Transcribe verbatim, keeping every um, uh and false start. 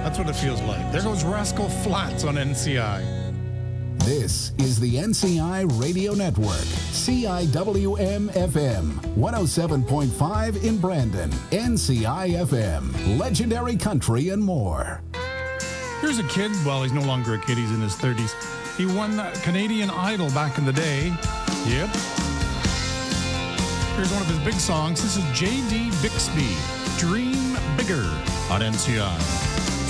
That's what it feels like. There goes Rascal Flatts on N C I. This is the N C I Radio Network, C I W M F M, one oh seven point five in Brandon, N C I F M, legendary country and more. Here's a kid, well, he's no longer a kid, he's in his thirties. He won Canadian Idol back in the day. Yep. Here's one of his big songs. This is J D Bixby, Dream Bigger on N C I.